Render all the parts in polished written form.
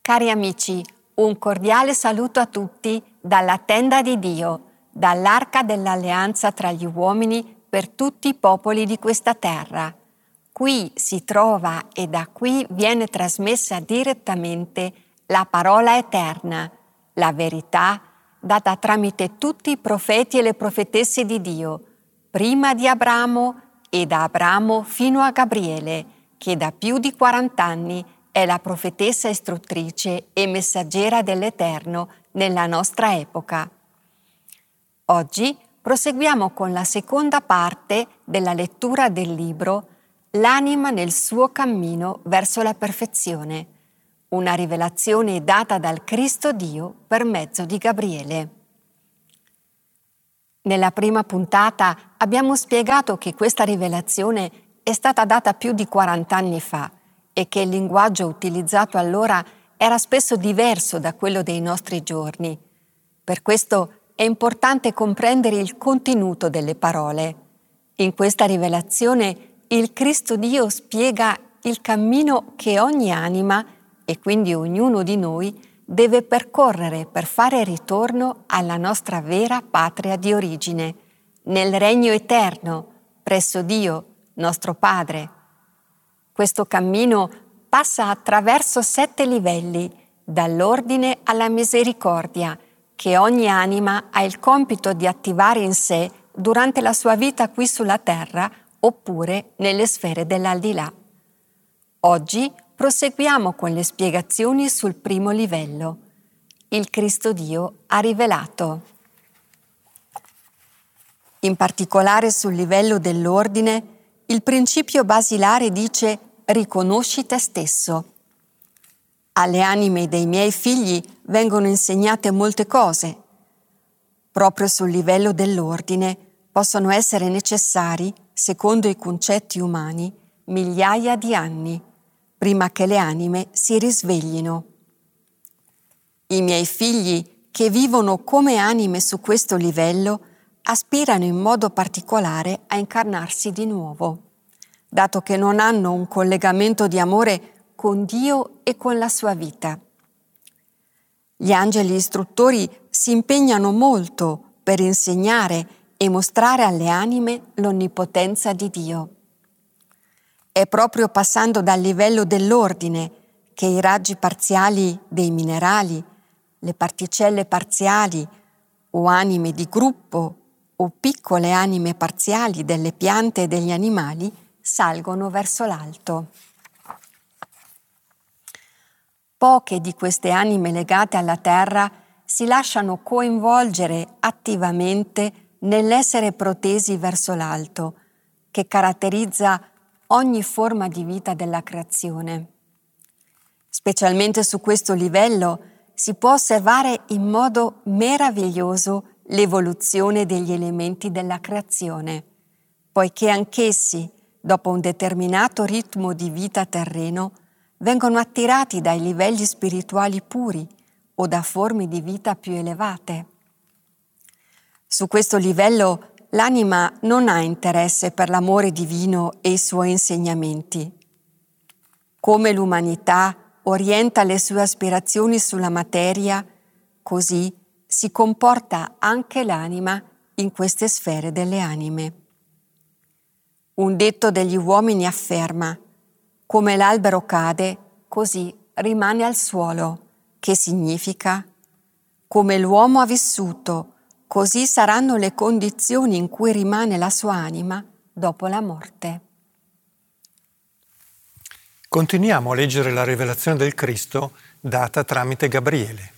Cari amici, un cordiale saluto a tutti dalla tenda di Dio, dall'arca dell'alleanza tra gli uomini per tutti i popoli di questa terra. Qui si trova e da qui viene trasmessa direttamente la parola eterna, la verità data tramite tutti i profeti e le profetesse di Dio, prima di Abramo e da Abramo fino a Gabriele, che da più di 40 anni è la profetessa istruttrice e messaggera dell'Eterno nella nostra epoca. Oggi proseguiamo con la seconda parte della lettura del libro L'anima nel suo cammino verso la perfezione, una rivelazione data dal Cristo Dio per mezzo di Gabriele. Nella prima puntata abbiamo spiegato che questa rivelazione è stata data più di 40 anni fa e che il linguaggio utilizzato allora era spesso diverso da quello dei nostri giorni. Per questo è importante comprendere il contenuto delle parole. In questa rivelazione il Cristo Dio spiega il cammino che ogni anima, e quindi ognuno di noi, deve percorrere per fare ritorno alla nostra vera patria di origine, nel regno eterno, presso Dio, nostro Padre. Questo cammino passa attraverso 7 livelli, dall'ordine alla misericordia, che ogni anima ha il compito di attivare in sé durante la sua vita qui sulla terra oppure nelle sfere dell'aldilà. Oggi proseguiamo con le spiegazioni sul primo livello. Il Cristo Dio ha rivelato. In particolare sul livello dell'ordine, il principio basilare dice «riconosci te stesso». Alle anime dei miei figli vengono insegnate molte cose. Proprio sul livello dell'ordine possono essere necessari, secondo i concetti umani, migliaia di anni, prima che le anime si risveglino. I miei figli, che vivono come anime su questo livello, aspirano in modo particolare a incarnarsi di nuovo, dato che non hanno un collegamento di amore con Dio e con la sua vita. Gli angeli istruttori si impegnano molto per insegnare e mostrare alle anime l'onnipotenza di Dio. È proprio passando dal livello dell'ordine che i raggi parziali dei minerali, le particelle parziali o anime di gruppo o piccole anime parziali delle piante e degli animali salgono verso l'alto. Poche di queste anime legate alla terra si lasciano coinvolgere attivamente nell'essere protesi verso l'alto, che caratterizza ogni forma di vita della creazione. Specialmente su questo livello si può osservare in modo meraviglioso l'evoluzione degli elementi della creazione, poiché anch'essi, dopo un determinato ritmo di vita terreno, vengono attirati dai livelli spirituali puri o da forme di vita più elevate. Su questo livello l'anima non ha interesse per l'amore divino e i suoi insegnamenti. Come l'umanità orienta le sue aspirazioni sulla materia, così si comporta anche l'anima in queste sfere delle anime. Un detto degli uomini afferma: come l'albero cade, così rimane al suolo, che significa: come l'uomo ha vissuto, così saranno le condizioni in cui rimane la sua anima dopo la morte. Continuiamo a leggere la rivelazione del Cristo data tramite Gabriele.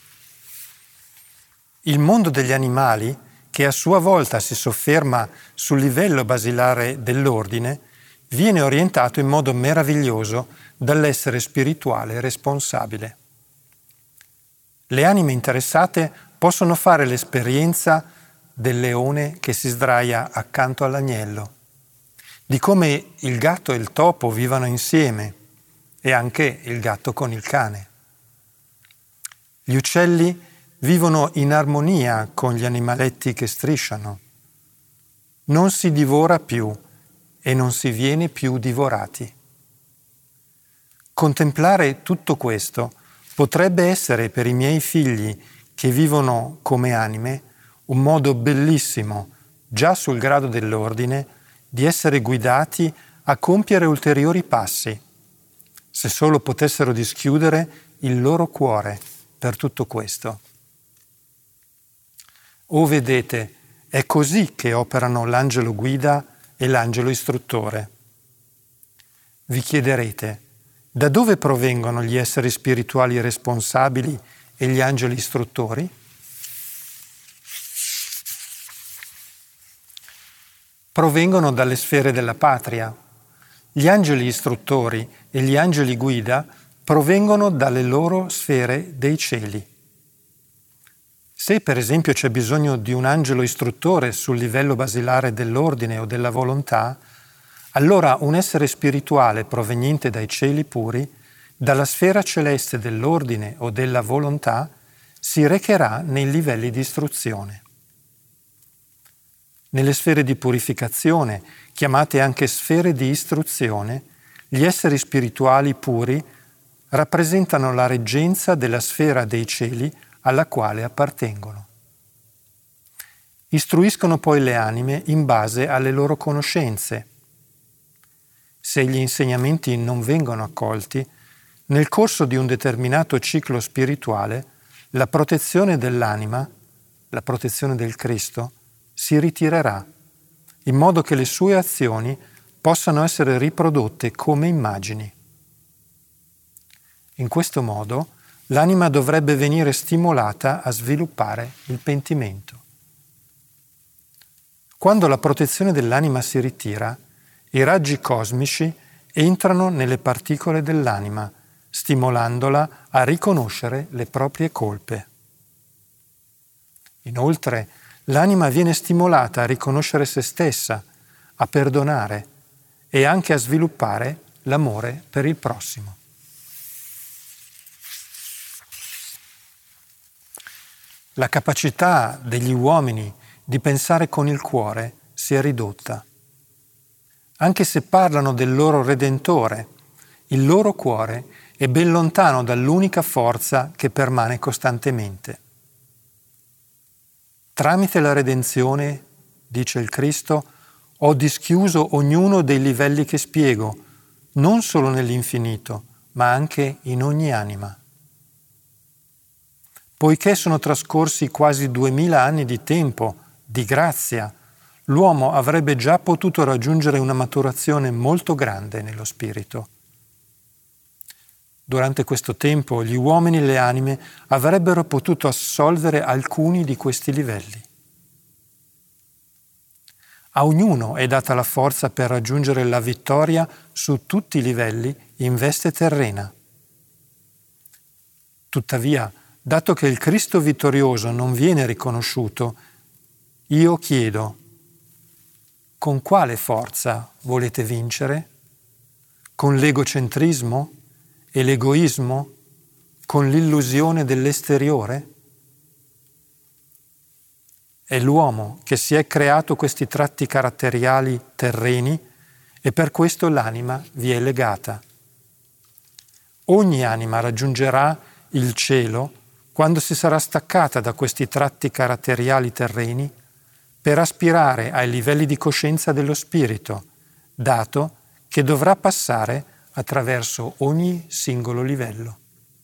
Il mondo degli animali, che a sua volta si sofferma sul livello basilare dell'ordine, viene orientato in modo meraviglioso dall'essere spirituale responsabile. Le anime interessate possono fare l'esperienza del leone che si sdraia accanto all'agnello, di come il gatto e il topo vivano insieme e anche il gatto con il cane. Gli uccelli vivono in armonia con gli animaletti che strisciano. Non si divora più e non si viene più divorati. Contemplare tutto questo potrebbe essere per i miei figli che vivono come anime un modo bellissimo, già sul grado dell'ordine, di essere guidati a compiere ulteriori passi, se solo potessero dischiudere il loro cuore per tutto questo. O vedete, è così che operano l'angelo guida e l'angelo istruttore. Vi chiederete, da dove provengono gli esseri spirituali responsabili e gli angeli istruttori? Provengono dalle sfere della patria. Gli angeli istruttori e gli angeli guida provengono dalle loro sfere dei cieli. Se per esempio c'è bisogno di un angelo istruttore sul livello basilare dell'ordine o della volontà, allora un essere spirituale proveniente dai cieli puri, dalla sfera celeste dell'ordine o della volontà, si recherà nei livelli di istruzione. Nelle sfere di purificazione, chiamate anche sfere di istruzione, gli esseri spirituali puri rappresentano la reggenza della sfera dei cieli alla quale appartengono. Istruiscono poi le anime in base alle loro conoscenze. Se gli insegnamenti non vengono accolti, nel corso di un determinato ciclo spirituale, la protezione dell'anima, la protezione del Cristo, si ritirerà, in modo che le sue azioni possano essere riprodotte come immagini. In questo modo, l'anima dovrebbe venire stimolata a sviluppare il pentimento. Quando la protezione dell'anima si ritira, i raggi cosmici entrano nelle particole dell'anima, stimolandola a riconoscere le proprie colpe. Inoltre, l'anima viene stimolata a riconoscere se stessa, a perdonare e anche a sviluppare l'amore per il prossimo. La capacità degli uomini di pensare con il cuore si è ridotta. Anche se parlano del loro Redentore, il loro cuore è ben lontano dall'unica forza che permane costantemente. Tramite la redenzione, dice il Cristo, ho dischiuso ognuno dei livelli che spiego, non solo nell'infinito, ma anche in ogni anima. Poiché sono trascorsi quasi 2000 anni di tempo, di grazia, l'uomo avrebbe già potuto raggiungere una maturazione molto grande nello spirito. Durante questo tempo gli uomini e le anime avrebbero potuto assolvere alcuni di questi livelli. A ognuno è data la forza per raggiungere la vittoria su tutti i livelli in veste terrena. Tuttavia, dato che il Cristo vittorioso non viene riconosciuto, io chiedo: con quale forza volete vincere? Con l'egocentrismo e l'egoismo? Con l'illusione dell'esteriore? È l'uomo che si è creato questi tratti caratteriali terreni e per questo l'anima vi è legata. Ogni anima raggiungerà il cielo quando si sarà staccata da questi tratti caratteriali terreni per aspirare ai livelli di coscienza dello spirito, dato che dovrà passare attraverso ogni singolo livello.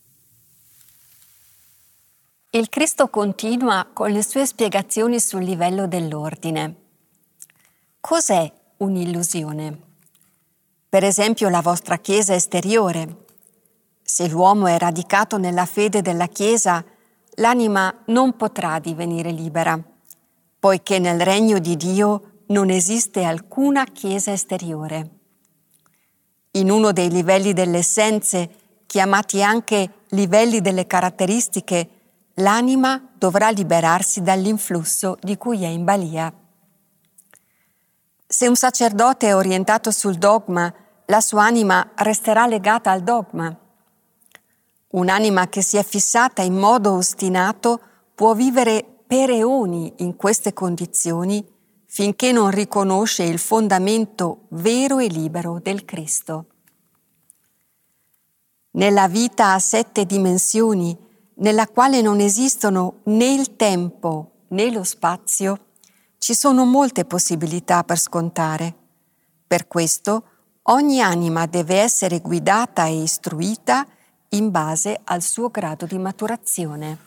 Il Cristo continua con le sue spiegazioni sul livello dell'ordine. Cos'è un'illusione? Per esempio la vostra Chiesa esteriore. Se l'uomo è radicato nella fede della Chiesa, l'anima non potrà divenire libera, poiché nel regno di Dio non esiste alcuna Chiesa esteriore. In uno dei livelli delle essenze, chiamati anche livelli delle caratteristiche, l'anima dovrà liberarsi dall'influsso di cui è in balia. Se un sacerdote è orientato sul dogma, la sua anima resterà legata al dogma. Un'anima che si è fissata in modo ostinato può vivere per eoni in queste condizioni finché non riconosce il fondamento vero e libero del Cristo. Nella vita a 7 dimensioni, nella quale non esistono né il tempo né lo spazio, ci sono molte possibilità per scontare. Per questo ogni anima deve essere guidata e istruita in base al suo grado di maturazione.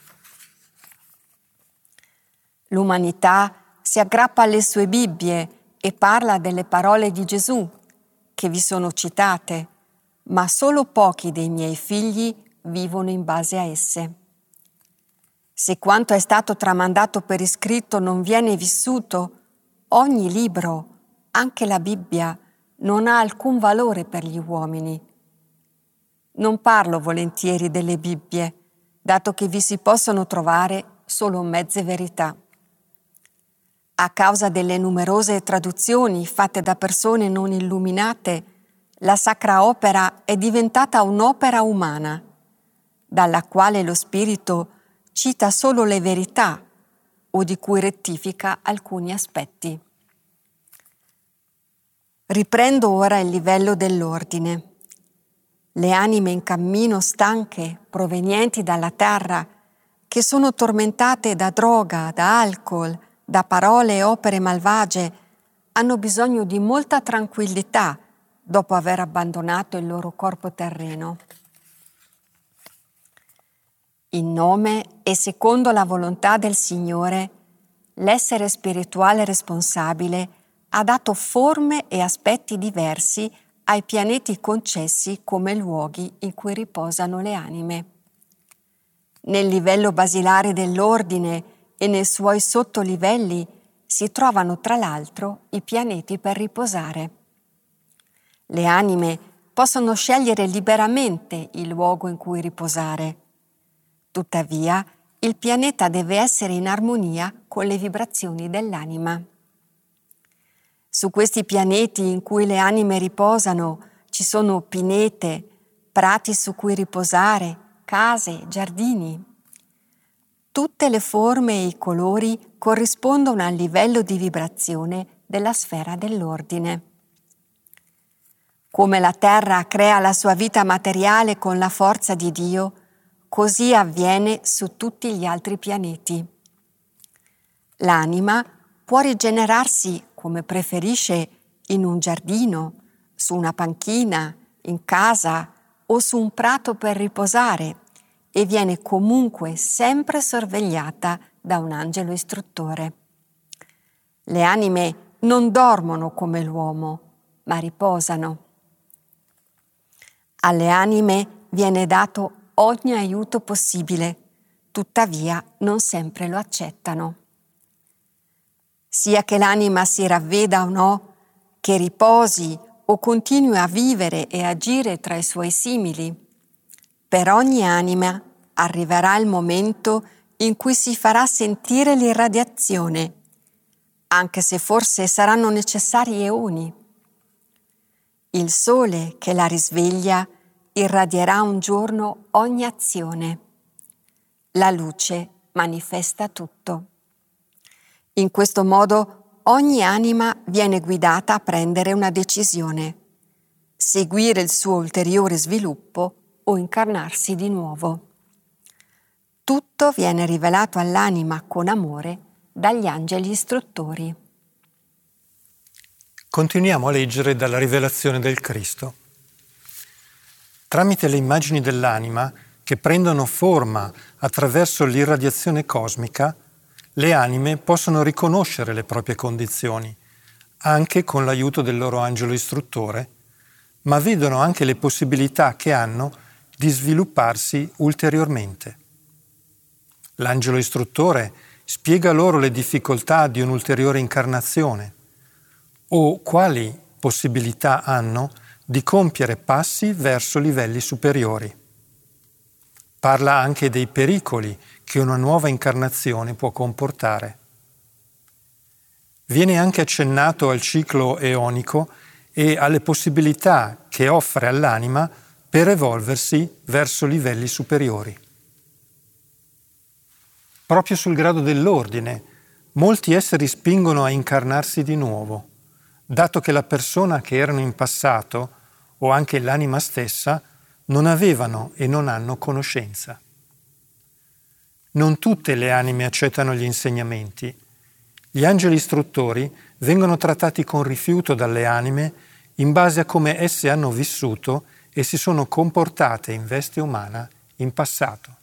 L'umanità si aggrappa alle sue Bibbie e parla delle parole di Gesù, che vi sono citate, ma solo pochi dei miei figli vivono in base a esse. Se quanto è stato tramandato per iscritto non viene vissuto, ogni libro, anche la Bibbia, non ha alcun valore per gli uomini. Non parlo volentieri delle Bibbie, dato che vi si possono trovare solo mezze verità. A causa delle numerose traduzioni fatte da persone non illuminate, la Sacra Opera è diventata un'opera umana, dalla quale lo spirito cita solo le verità o di cui rettifica alcuni aspetti. Riprendo ora il livello dell'ordine. Le anime in cammino stanche, provenienti dalla terra, che sono tormentate da droga, da alcol, da parole e opere malvagie, hanno bisogno di molta tranquillità dopo aver abbandonato il loro corpo terreno. In nome e secondo la volontà del Signore, l'essere spirituale responsabile ha dato forme e aspetti diversi ai pianeti concessi come luoghi in cui riposano le anime. Nel livello basilare dell'ordine e nei suoi sottolivelli si trovano tra l'altro i pianeti per riposare. Le anime possono scegliere liberamente il luogo in cui riposare. Tuttavia, il pianeta deve essere in armonia con le vibrazioni dell'anima. Su questi pianeti in cui le anime riposano ci sono pinete, prati su cui riposare, case, giardini. Tutte le forme e i colori corrispondono al livello di vibrazione della sfera dell'ordine. Come la Terra crea la sua vita materiale con la forza di Dio, così avviene su tutti gli altri pianeti. L'anima può rigenerarsi come preferisce in un giardino, su una panchina, in casa o su un prato per riposare e viene comunque sempre sorvegliata da un angelo istruttore. Le anime non dormono come l'uomo, ma riposano. Alle anime viene dato ogni aiuto possibile, tuttavia non sempre lo accettano. Sia che l'anima si ravveda o no, che riposi o continui a vivere e agire tra i suoi simili, per ogni anima arriverà il momento in cui si farà sentire l'irradiazione, anche se forse saranno necessari eoni. Il sole che la risveglia irradierà un giorno ogni azione. La luce manifesta tutto. In questo modo ogni anima viene guidata a prendere una decisione, seguire il suo ulteriore sviluppo o incarnarsi di nuovo. Tutto viene rivelato all'anima con amore dagli angeli istruttori. Continuiamo a leggere dalla rivelazione del Cristo. Tramite le immagini dell'anima che prendono forma attraverso l'irradiazione cosmica, le anime possono riconoscere le proprie condizioni, anche con l'aiuto del loro angelo istruttore, ma vedono anche le possibilità che hanno di svilupparsi ulteriormente. L'angelo istruttore spiega loro le difficoltà di un'ulteriore incarnazione o quali possibilità hanno di compiere passi verso livelli superiori. Parla anche dei pericoli che una nuova incarnazione può comportare. Viene anche accennato al ciclo eonico e alle possibilità che offre all'anima per evolversi verso livelli superiori. Proprio sul grado dell'ordine, molti esseri spingono a incarnarsi di nuovo, dato che la persona che erano in passato, o anche l'anima stessa, non avevano e non hanno conoscenza. Non tutte le anime accettano gli insegnamenti. Gli angeli istruttori vengono trattati con rifiuto dalle anime in base a come esse hanno vissuto e si sono comportate in veste umana in passato.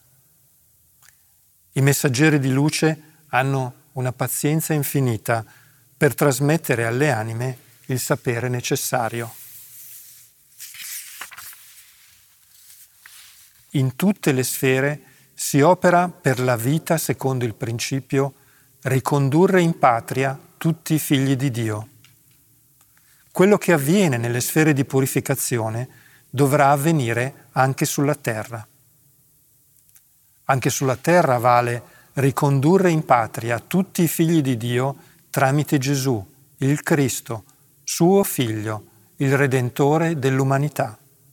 I messaggeri di luce hanno una pazienza infinita per trasmettere alle anime il sapere necessario. In tutte le sfere si opera per la vita secondo il principio ricondurre in patria tutti i figli di Dio. Quello che avviene nelle sfere di purificazione dovrà avvenire anche sulla terra. Anche sulla terra vale ricondurre in patria tutti i figli di Dio tramite Gesù, il Cristo, suo Figlio, il Redentore dell'umanità.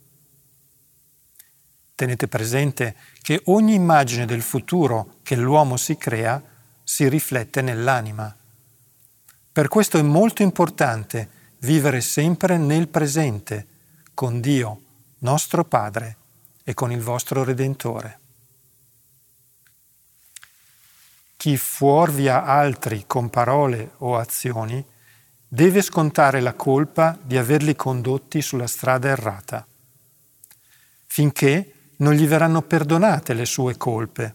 Tenete presente che ogni immagine del futuro che l'uomo si crea si riflette nell'anima. Per questo è molto importante vivere sempre nel presente, con Dio, nostro Padre, e con il vostro Redentore. Chi fuorvia altri con parole o azioni deve scontare la colpa di averli condotti sulla strada errata, finché non gli verranno perdonate le sue colpe.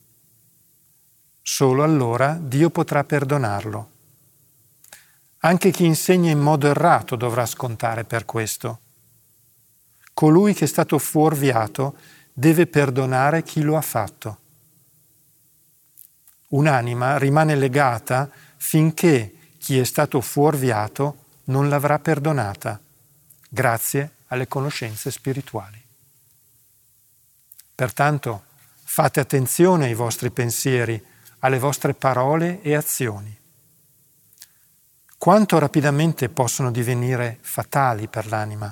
Solo allora Dio potrà perdonarlo. Anche chi insegna in modo errato dovrà scontare per questo. Colui che è stato fuorviato deve perdonare chi lo ha fatto. Un'anima rimane legata finché chi è stato fuorviato non l'avrà perdonata, grazie alle conoscenze spirituali. Pertanto, fate attenzione ai vostri pensieri, alle vostre parole e azioni. Quanto rapidamente possono divenire fatali per l'anima.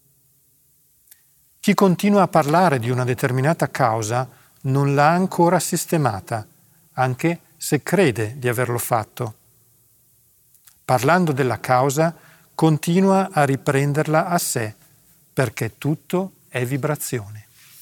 Chi continua a parlare di una determinata causa non l'ha ancora sistemata, anche se crede di averlo fatto. Parlando della causa, continua a riprenderla a sé, perché tutto è vibrazione.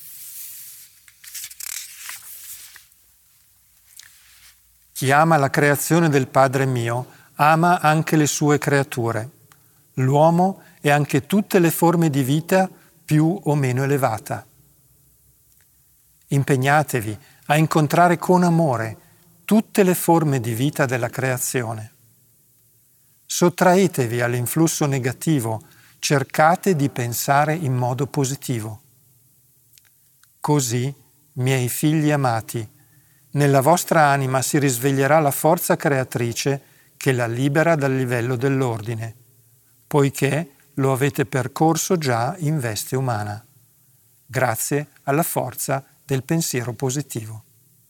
Chi ama la creazione del Padre mio, ama anche le sue creature, l'uomo e anche tutte le forme di vita più o meno elevata. Impegnatevi a incontrare con amore tutte le forme di vita della creazione. Sottraetevi all'influsso negativo, cercate di pensare in modo positivo. Così, miei figli amati, nella vostra anima si risveglierà la forza creatrice che la libera dal livello dell'ordine, poiché lo avete percorso già in veste umana, grazie alla forza del pensiero positivo.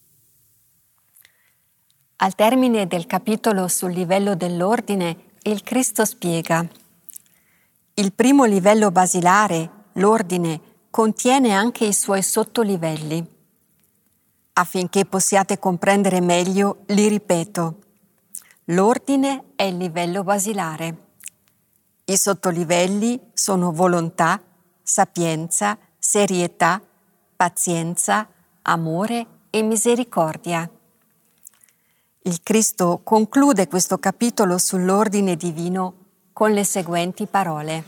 Al termine del capitolo sul livello dell'ordine, il Cristo spiega: il primo livello basilare, l'ordine, contiene anche i suoi sottolivelli. Affinché possiate comprendere meglio, li ripeto. L'ordine è il livello basilare. I sottolivelli sono volontà, sapienza, serietà, pazienza, amore e misericordia. Il Cristo conclude questo capitolo sull'ordine divino con le seguenti parole.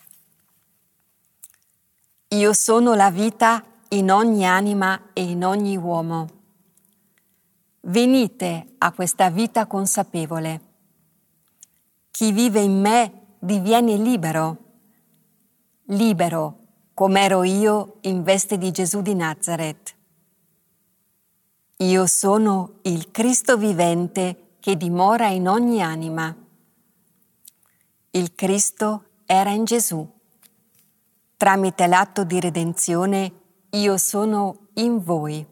Io sono la vita in ogni anima e in ogni uomo. Venite a questa vita consapevole. Chi vive in me diviene libero, libero come ero io in veste di Gesù di Nazaret. Io sono il Cristo vivente che dimora in ogni anima. Il Cristo era in Gesù. Tramite l'atto di redenzione io sono in voi.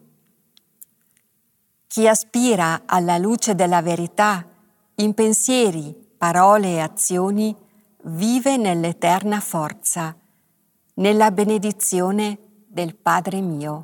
Chi aspira alla luce della verità, in pensieri, parole e azioni, vive nell'eterna forza, nella benedizione del Padre mio.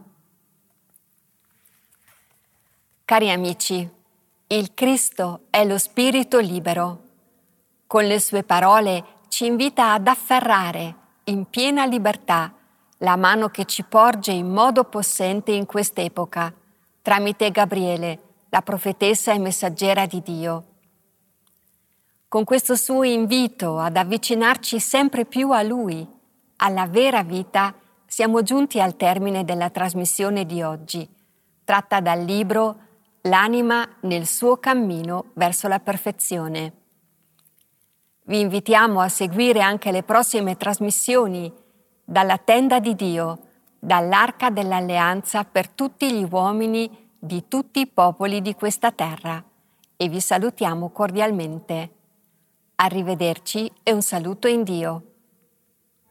Cari amici, il Cristo è lo Spirito libero. Con le sue parole ci invita ad afferrare in piena libertà la mano che ci porge in modo possente in quest'epoca, tramite Gabriele, la profetessa e messaggera di Dio. Con questo suo invito ad avvicinarci sempre più a Lui, alla vera vita, siamo giunti al termine della trasmissione di oggi, tratta dal libro L'anima nel suo cammino verso la perfezione. Vi invitiamo a seguire anche le prossime trasmissioni dalla tenda di Dio, dall'arca dell'alleanza per tutti gli uomini di tutti i popoli di questa terra, e vi salutiamo cordialmente. Arrivederci e un saluto in Dio.